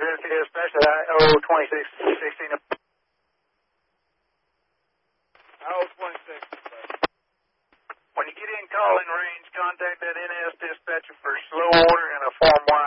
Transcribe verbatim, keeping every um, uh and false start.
this is dispatch at I O twenty-six sixteen. I O twenty-six. When you get in calling range, contact that N S dispatcher for slow order and a Form one